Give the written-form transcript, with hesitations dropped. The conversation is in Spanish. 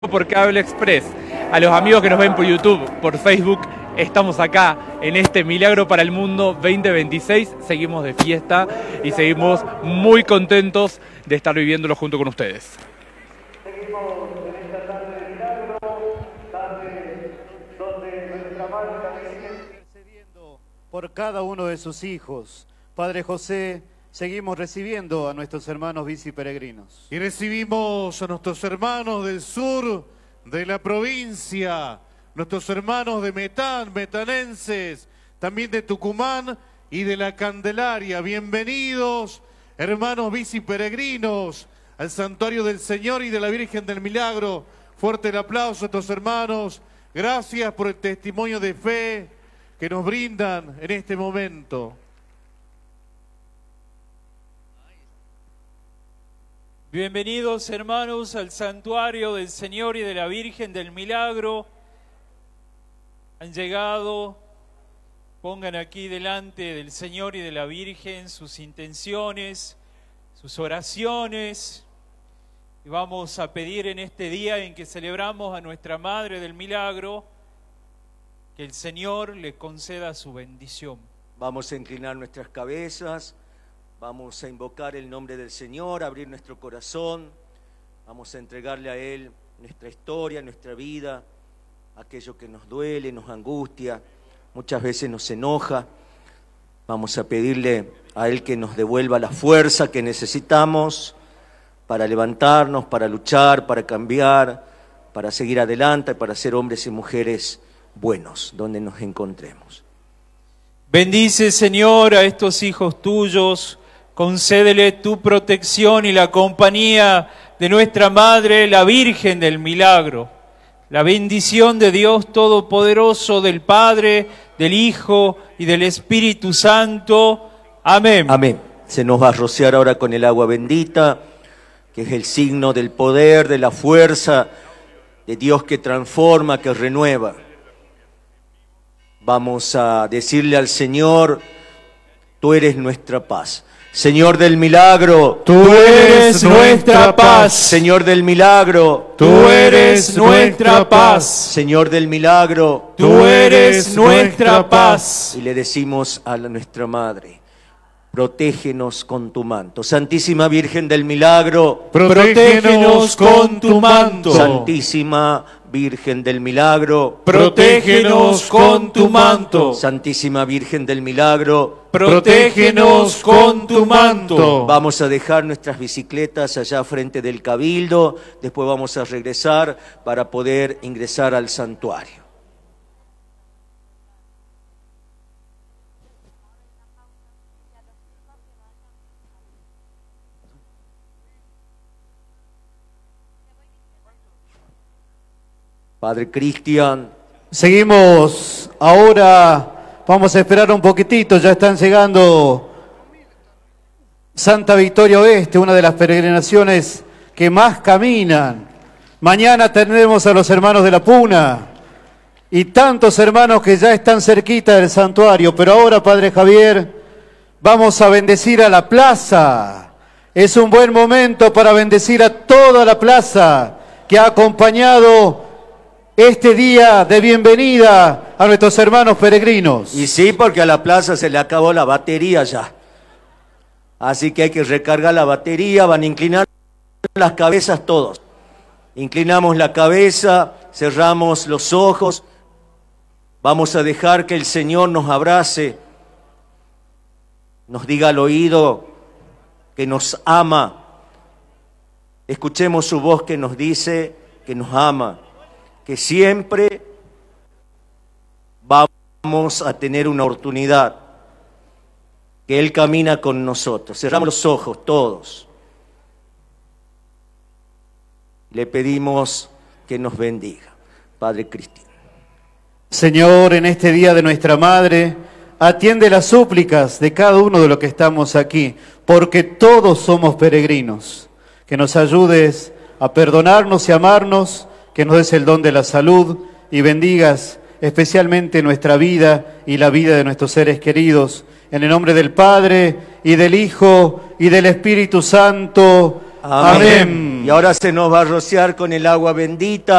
por Cable Express, a los amigos que nos ven por YouTube, por Facebook, estamos acá en este Milagro para el Mundo 2026, seguimos de fiesta y seguimos muy contentos de estar viviéndolo junto con ustedes. Seguimos en esta tarde de milagro, tarde donde nuestra madre también sigue intercediendo por cada uno de sus hijos. Padre José, seguimos recibiendo a nuestros hermanos biciperegrinos. Y recibimos a nuestros hermanos del sur de la provincia, nuestros hermanos de Metán, metanenses, también de Tucumán y de la Candelaria. Bienvenidos, hermanos biciperegrinos, al Santuario del Señor y de la Virgen del Milagro. Fuerte el aplauso a estos hermanos. Gracias por el testimonio de fe que nos brindan en este momento. Bienvenidos, hermanos, al Santuario del Señor y de la Virgen del Milagro. Han llegado, pongan aquí delante del Señor y de la Virgen sus intenciones, sus oraciones. Y vamos a pedir en este día en que celebramos a nuestra Madre del Milagro, que el Señor le conceda su bendición. Vamos a inclinar nuestras cabezas. Vamos a invocar el nombre del Señor, abrir nuestro corazón, vamos a entregarle a Él nuestra historia, nuestra vida, aquello que nos duele, nos angustia, muchas veces nos enoja. Vamos a pedirle a Él que nos devuelva la fuerza que necesitamos para levantarnos, para luchar, para cambiar, para seguir adelante, para ser hombres y mujeres buenos, donde nos encontremos. Bendice, Señor, a estos hijos tuyos. Concédele tu protección y la compañía de nuestra Madre, la Virgen del Milagro. La bendición de Dios Todopoderoso, del Padre, del Hijo y del Espíritu Santo. Amén. Amén. Se nos va a rociar ahora con el agua bendita, que es el signo del poder, de la fuerza de Dios que transforma, que renueva. Vamos a decirle al Señor: tú eres nuestra paz. Señor del milagro, tú eres nuestra paz. Señor del milagro, tú eres nuestra paz. Señor del milagro, tú eres nuestra paz. Y le decimos a nuestra Madre: protégenos con tu manto. Santísima Virgen del Milagro, protégenos con tu manto. Santísima Virgen del Milagro, protégenos con tu manto. Santísima Virgen del Milagro, protégenos con tu manto. Vamos a dejar nuestras bicicletas allá frente del Cabildo, después vamos a regresar para poder ingresar al santuario. Padre Cristian. Seguimos ahora, vamos a esperar un poquitito, ya están llegando Santa Victoria Oeste, una de las peregrinaciones que más caminan. Mañana tendremos a los hermanos de la Puna y tantos hermanos que ya están cerquita del santuario, pero ahora, Padre Javier, vamos a bendecir a la plaza. Es un buen momento para bendecir a toda la plaza que ha acompañado este día de bienvenida a nuestros hermanos peregrinos. Y sí, porque a la plaza se le acabó la batería ya. Así que hay que recargar la batería, van a inclinar las cabezas todos. Inclinamos la cabeza, cerramos los ojos, vamos a dejar que el Señor nos abrace, nos diga al oído que nos ama. Escuchemos su voz que nos dice que nos ama, que siempre vamos a tener una oportunidad, que Él camina con nosotros. Cerramos los ojos todos. Le pedimos que nos bendiga. Padre Cristian. Señor, en este día de nuestra Madre, atiende las súplicas de cada uno de los que estamos aquí, porque todos somos peregrinos. Que nos ayudes a perdonarnos y amarnos, que nos des el don de la salud y bendigas especialmente nuestra vida y la vida de nuestros seres queridos. En el nombre del Padre, y del Hijo, y del Espíritu Santo. Amén. Y ahora se nos va a rociar con el agua bendita